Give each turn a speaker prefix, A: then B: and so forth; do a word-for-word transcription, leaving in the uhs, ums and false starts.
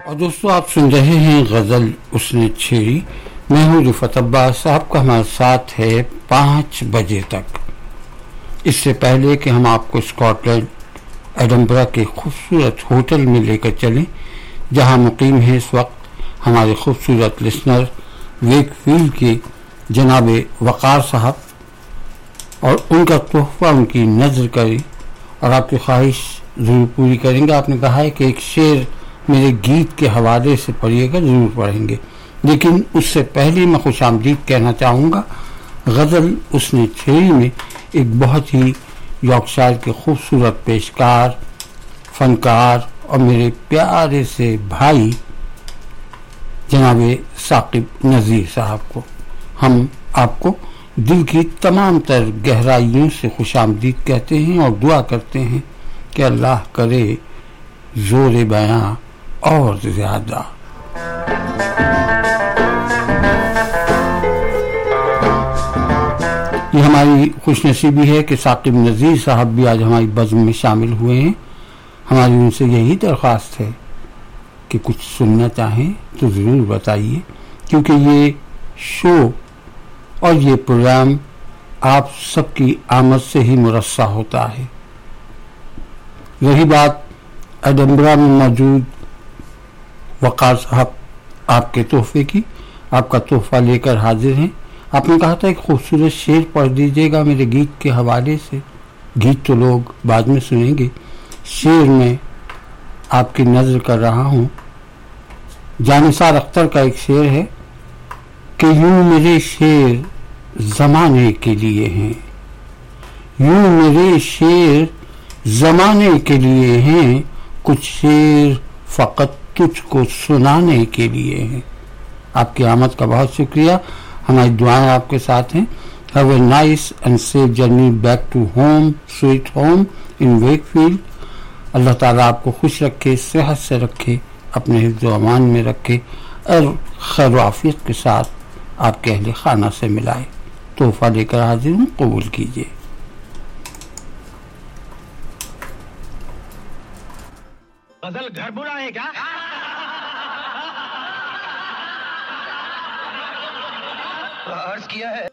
A: اور دوستو آپ سن رہے ہیں غزل اس نے چھیڑی. میں ہوں رفعت عباس. آپ کا ہمارے ساتھ ہے پانچ بجے تک. اس سے پہلے کہ ہم آپ کو اسکاٹ لینڈ ایڈنبرا کے خوبصورت ہوٹل میں لے کر چلیں جہاں مقیم ہے اس وقت ہمارے خوبصورت لسنر ویک فیلڈ کے جناب وقار صاحب، اور ان کا تحفہ ان کی نظر کریں اور آپ کی خواہش ضرور پوری کریں گے. آپ نے کہا ہے کہ ایک شعر میرے گیت کے حوالے سے پڑھیے گا، ضرور پڑھیں گے، لیکن اس سے پہلے میں خوش آمدید کہنا چاہوں گا. غزل اس نے چھیڑی میں ایک بہت ہی یارکشائر کے خوبصورت پیشکار، فنکار اور میرے پیارے سے بھائی جناب ثاقب نذیر صاحب کو ہم آپ کو دل کی تمام تر گہرائیوں سے خوش آمدید کہتے ہیں اور دعا کرتے ہیں کہ اللہ کرے زور بیاں اور زیادہ. یہ ہماری خوش نصیبی ہے کہ ثاقب نذیر صاحب بھی آج ہماری بزم میں شامل ہوئے ہیں. ہماری ان سے یہی درخواست ہے کہ کچھ سننا چاہیں تو ضرور بتائیے، کیونکہ یہ شو اور یہ پروگرام آپ سب کی آمد سے ہی مرصع ہوتا ہے. رہی بات ایڈنبرا میں موجود وقار صاحب آپ کے تحفے کی، آپ کا تحفہ لے کر حاضر ہیں. آپ نے کہا تھا ایک خوبصورت شعر پڑھ دیجیے گا میرے گیت کے حوالے سے. گیت تو لوگ بعد میں سنیں گے، شعر میں آپ کی نظر کر رہا ہوں. جانثار اختر کا ایک شعر ہے کہ یوں میرے شعر زمانے کے لیے ہیں، یوں میرے شعر زمانے کے لیے ہیں، کچھ شعر فقط تجھ کو سنانے کے لیے ہیں. آپ کی آمد کا بہت شکریہ. ہماری دعائیں آپ کے ساتھ ہیں. Have a nice and safe journey back to home, sweet home in Wakefield. اللہ تعالیٰ آپ کو خوش رکھے، صحت سے رکھے، اپنے حفظ و امان میں رکھے اور خیر و عافیت کے ساتھ آپ کے اہل خانہ سے ملائے. تحفہ لے کر حاضر ہوں، قبول کیجیے.
B: غزل گھر بڑا ہے کیا؟ عرض کیا ہے